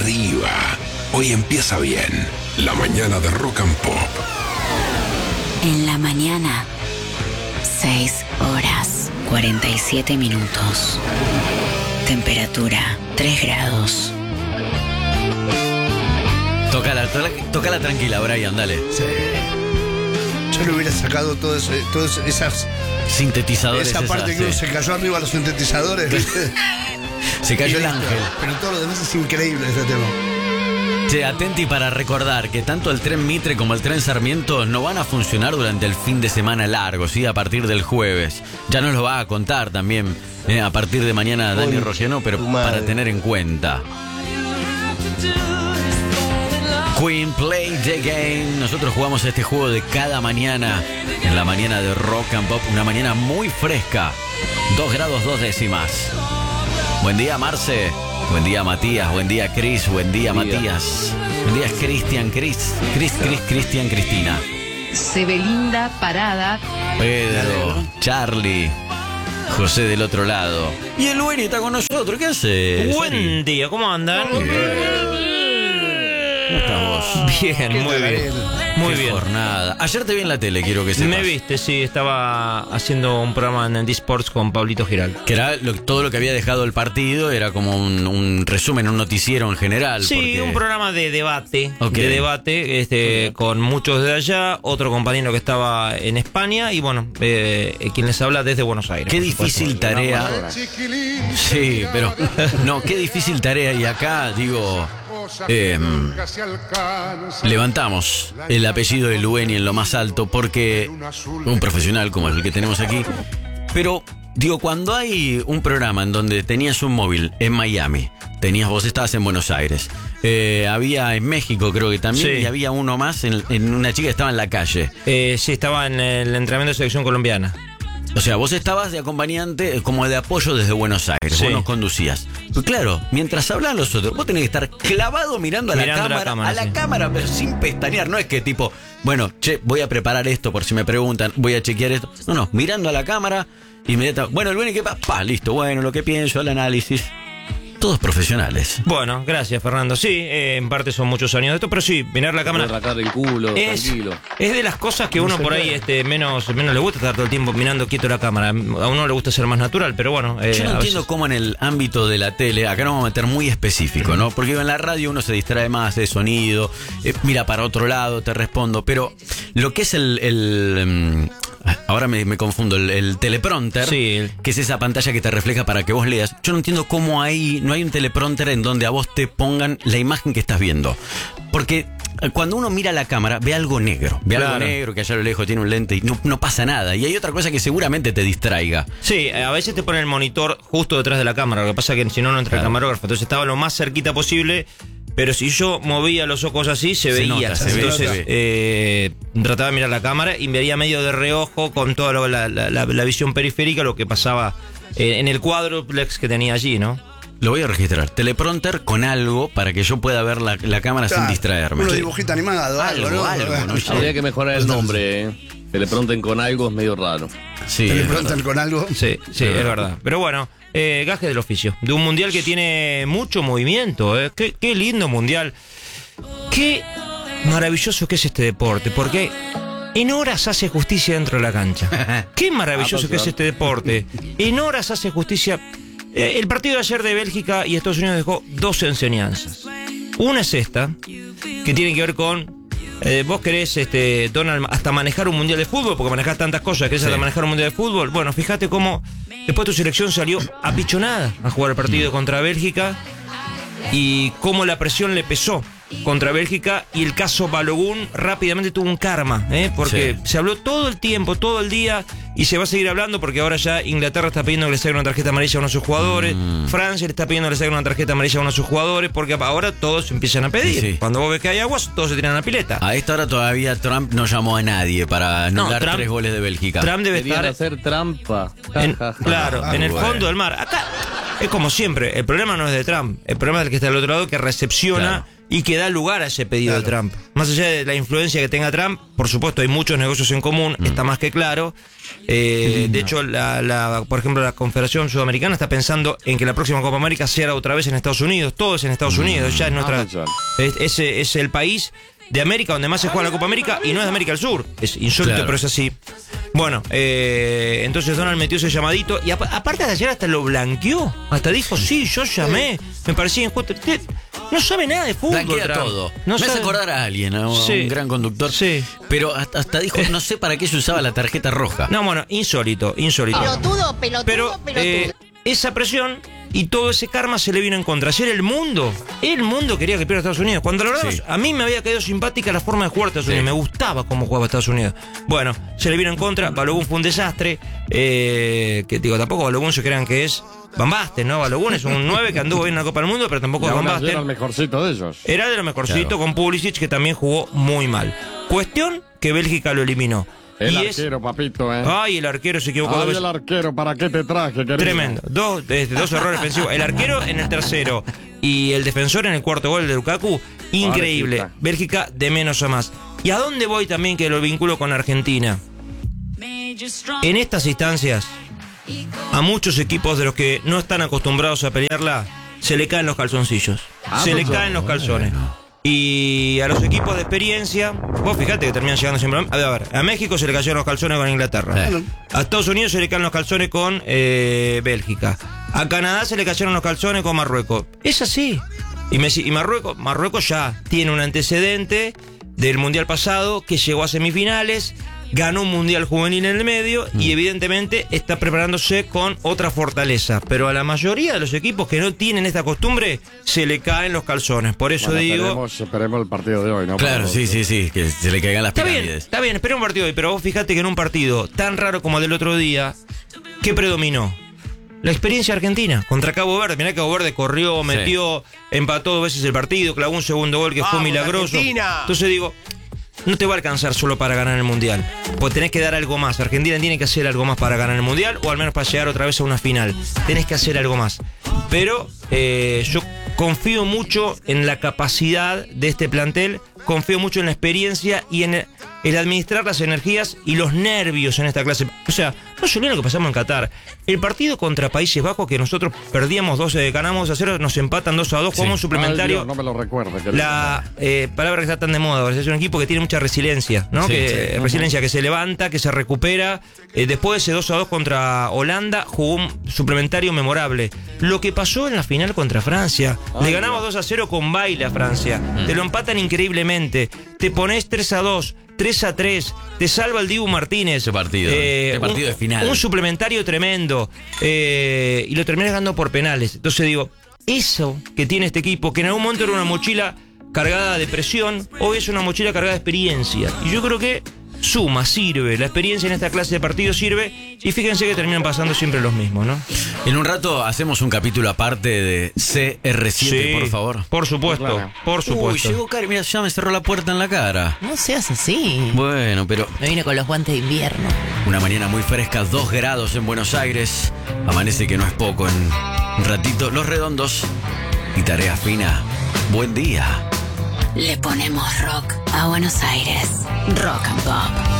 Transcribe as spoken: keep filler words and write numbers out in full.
arriba. Hoy empieza bien. La mañana de Rock and Pop. En la mañana, seis horas, cuarenta y siete minutos. Temperatura, tres grados. Tócala, tócala tranquila, Brian, dale. Sí. Yo le hubiera sacado todas todas esas... Sintetizadores. Esa parte esas, que uno sí. se cayó arriba a los sintetizadores. Se cayó el ángel. Pero todo lo demás es increíble este tema. Che, atenti para recordar que tanto el tren Mitre como el tren Sarmiento no van a funcionar durante el fin de semana largo, ¿sí? A partir del jueves. Ya nos lo va a contar también eh, a partir de mañana Dani Rociano, pero para tener en cuenta. Queen Play the Game. Nosotros jugamos este juego de cada mañana, en la mañana de Rock and Pop. Una mañana muy fresca. Dos grados dos décimas. Buen día, Marce. Buen día, Matías. Buen día, Cris. Buen día, Buen día. Matías. Buen día, Cristian, Cris. Cris, Cris, Cristian, Cristina. Sebelinda Parada. Pedro, Charlie, José del otro lado. Y el Lueni está con nosotros. ¿Qué haces? Buen día, ¿cómo andan? ¿Cómo estás vos? Bien, muy bien. Muy Qué bien. jornada. Ayer te vi en la tele, quiero que sepas. Me viste, sí, estaba haciendo un programa en D-Sports con Pablito Giral. Que era lo- todo lo que había dejado el partido, era como un, un resumen, un noticiero en general. Sí, porque... un programa de debate, Ok. de debate, este, con muchos de allá, otro compañero que estaba en España y bueno, eh, quien les habla desde Buenos Aires. Qué por supuesto. difícil tarea. Sí, pero no, qué difícil tarea. Y acá digo, eh, levantamos el apellido de Lueni en lo más alto porque un profesional como el que tenemos aquí. Pero digo, cuando hay un programa en donde tenías un móvil en Miami, tenías, vos estabas en Buenos Aires, eh, había en México creo que también, Sí. y había uno más en, en una chica que estaba en la calle. Eh, sí, estaba en el entrenamiento de selección colombiana. O sea, vos estabas de acompañante, como de apoyo desde Buenos Aires, Sí. vos nos conducías. Pues claro, mientras hablaban los otros, vos tenés que estar clavado mirando a la Mirando la cámara, cámara, a la sí. cámara, pero sin pestañear. No es que tipo, bueno, che, voy a preparar esto por si me preguntan, voy a chequear esto. No, no, mirando a la cámara, inmediatamente. Bueno, el bueno, ¿qué pasa? Pa, listo, bueno, lo que pienso, el análisis. Todos profesionales. Bueno, gracias Fernando. Sí, eh, en parte son muchos años de esto, pero sí, mirar la cámara. Arrancar el culo, Es, tranquilo. es de las cosas que uno por ahí este, menos, menos le gusta estar todo el tiempo mirando quieto la cámara. A uno le gusta ser más natural, pero bueno. eh, Yo no a entiendo veces- cómo en el ámbito de la tele, acá nos vamos a meter muy específico, ¿no? Porque en la radio uno se distrae más de sonido, eh, mira para otro lado, te respondo, pero lo que es el... el, mm, ahora me, me confundo, el, el teleprompter, Sí. que es esa pantalla que te refleja para que vos leas. Yo no entiendo cómo ahí no hay un teleprompter en donde a vos te pongan la imagen que estás viendo. Porque eh, cuando uno mira la cámara, ve algo negro, ve algo Claro. negro que allá a lo lejos tiene un lente y no, no pasa nada. Y hay otra cosa que seguramente te distraiga. Sí, a veces te ponen el monitor justo detrás de la cámara. Lo que pasa es que si no, no entra el Claro. camarógrafo. Entonces estaba lo más cerquita posible. Pero si yo movía los ojos así, se, Se veía. nota, se ve, Entonces, se ve. eh, trataba de mirar la cámara y veía medio de reojo con toda lo- la, la- la- la visión periférica lo que pasaba eh, en el cuádruplex que tenía allí, ¿no? Lo voy a registrar. Teleprompter con algo para que yo pueda ver la, la cámara sin Claro, distraerme. Unos Sí. dibujitos animados, algo, Algo, ¿no? algo, ¿no? Sí. Habría que mejorar el nombre, ¿eh? Que le pregunten con algo es medio raro. Sí, Te le es preguntan verdad. con algo. Sí, sí, es verdad. Pero bueno, eh, gaje del oficio. De un mundial que tiene mucho movimiento. Eh. Qué, qué lindo mundial. Qué maravilloso que es este deporte. Porque en horas hace justicia dentro de la cancha. Qué maravilloso que es este deporte. En horas hace justicia. Eh, el partido de ayer de Bélgica y Estados Unidos dejó dos enseñanzas. Una es esta, que tiene que ver con... Eh, vos querés, este, Donald, hasta manejar un mundial de fútbol, porque manejás tantas cosas, querés Sí. hasta manejar un mundial de fútbol. Bueno, fíjate cómo después tu selección salió apichonada a jugar el partido contra Bélgica y cómo la presión le pesó contra Bélgica y el caso Balogun rápidamente tuvo un karma, ¿eh? Porque Sí. se habló todo el tiempo, todo el día y se va a seguir hablando porque ahora ya Inglaterra está pidiendo que le saquen una tarjeta amarilla a uno de sus jugadores, Mm. Francia le está pidiendo que le saquen una tarjeta amarilla a uno de sus jugadores porque ahora todos empiezan a pedir. Sí. Cuando vos ves que hay aguas, todos se tiran a la pileta. A esta hora todavía Trump no llamó a nadie para anular Trump- tres goles de Bélgica. Trump debe Querían estar hacer trampa. Ja, en- ja, ja. claro, Ah, en el bueno. fondo del mar. Acá, es como siempre, el problema no es de Trump, el problema es el que está al otro lado, que recepciona Claro. y que da lugar a ese pedido Claro. de Trump. Más allá de la influencia que tenga Trump, por supuesto hay muchos negocios en común, Mm. está más que claro. Eh, de hecho, la, la, por ejemplo, la Confederación Sudamericana está pensando en que la próxima Copa América sea otra vez en Estados Unidos, todo es en Estados Unidos, ya es nuestra... Ah, ya. Es, es, es el país de América donde más se juega la Copa América y no es de América del Sur. Es insólito, Claro. pero es así. Bueno, eh, entonces Donald metió ese llamadito y apa- aparte de ayer hasta lo blanqueó. Hasta dijo, sí, yo llamé, me parecía injusto. Usted no sabe nada de fútbol, Blanquea Trump. todo. No Me hace sabe- acordar a alguien, a un, Sí. un gran conductor. Sí. Pero hasta, hasta dijo, no sé para qué se usaba la tarjeta roja. No, bueno, insólito, insólito. Pelotudo, pelotudo, Pero pelotudo. eh, esa presión y todo ese karma se le vino en contra. Ayer el mundo, el mundo quería que pierda Estados Unidos. Cuando la verdad, Sí. a mí me había caído simpática la forma de jugar Estados Sí. Unidos. Me gustaba cómo jugaba Estados Unidos. Bueno, se le vino en contra. Balogun fue un desastre. Eh, que digo, tampoco Balogun se crean que es Van Basten, ¿no? Balogun es un nueve que anduvo bien en la Copa del Mundo, pero tampoco Y es Van aún así era el Basten. mejorcito de ellos. Era de lo mejorcito Claro. con Pulisic, que también jugó muy mal. Cuestión que Bélgica lo eliminó. El y es- arquero, papito, ¿eh? Ay, el arquero se equivocó dos Ay, veces. el arquero, ¿para qué te traje, querido? Tremendo. Dos, este, dos errores defensivos. El arquero en el tercero y el defensor en el cuarto gol de Lukaku. Increíble. Bélgica. Bélgica de menos a más. ¿Y a dónde voy también que lo vinculo con Argentina? En estas instancias, a muchos equipos de los que no están acostumbrados a pelearla, se le caen los calzoncillos. Ah, se le pues, caen los calzones. Y a los equipos de experiencia, vos fíjate que terminan llegando siempre. A ver, a ver, a México se le cayeron los calzones con Inglaterra. Eh. A Estados Unidos se le caen los calzones con eh, Bélgica. A Canadá se le cayeron los calzones con Marruecos. Es así. Y, Messi- y Marruecos, Marruecos ya tiene un antecedente del Mundial pasado que llegó a semifinales, ganó un Mundial juvenil en el medio y evidentemente está preparándose con otra fortaleza. Pero a la mayoría de los equipos que no tienen esta costumbre se le caen los calzones. Por eso Bueno, digo... esperemos, esperemos el partido de hoy, ¿no? Claro, Para- sí, sí, sí, que se le caigan las Está bien, pirámides. está bien, espera un partido hoy, pero vos fíjate que en un partido tan raro como el del otro día, ¿qué predominó? La experiencia argentina contra Cabo Verde. Mirá que Cabo Verde corrió, metió, empató dos veces el partido, clavó un segundo gol que fue ¡Vamos, milagroso. Argentina! Entonces digo, no te va a alcanzar solo para ganar el Mundial. Pues tenés que dar algo más. Argentina tiene que hacer algo más para ganar el Mundial o al menos para llegar otra vez a una final. Tenés que hacer algo más. Pero eh, yo confío mucho en la capacidad de este plantel, confío mucho en la experiencia y en el, el administrar las energías y los nervios en esta clase. O sea, no es lo que pasamos en Qatar. El partido contra Países Bajos, que nosotros perdíamos doce, ganamos a cero, nos empatan dos a dos, jugamos un suplementario. Ay, Dios, no me lo recuerde, querido. La eh, palabra que está tan de moda ahora, es un equipo que tiene mucha resiliencia, ¿no? Sí, que, sí. Resiliencia, que se levanta, que se recupera. Eh, después de ese dos a dos contra Holanda, jugó un suplementario memorable. Lo que pasó en la final contra Francia, le ganamos dos a cero con baile a Francia, te lo empatan increíblemente, te pones tres a dos, tres a tres, te salva el Dibu Martínez. Ese partido, ese partido un, de final. Un suplementario tremendo, eh, y lo terminas ganando por penales. Entonces digo, eso que tiene este equipo, que en algún momento era una mochila cargada de presión, hoy es una mochila cargada de experiencia. Y yo creo que suma, sirve. La experiencia en esta clase de partidos sirve. Y fíjense que terminan pasando siempre los mismos, ¿no? En un rato hacemos un capítulo aparte de C R siete, por favor. Por supuesto, Claro. por Uy, supuesto. llegó Cari, mira, ya me cerró la puerta en la cara. No seas así. Bueno, pero Me vine con los guantes de invierno. una mañana muy fresca, dos grados en Buenos Aires. Amanece que no es poco en un ratito. Los Redondos y Tarea Fina. Buen día. Le ponemos rock a Buenos Aires. Rock and Pop.